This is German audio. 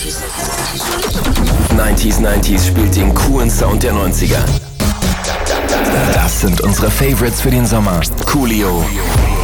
90s spielt den coolen Sound der 90er. Das sind unsere Favorites für den Sommer. Coolio,